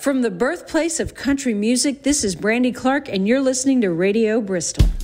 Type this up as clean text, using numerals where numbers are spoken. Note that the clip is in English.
From the birthplace of country music, this is Brandy Clark, and you're listening to Radio Bristol.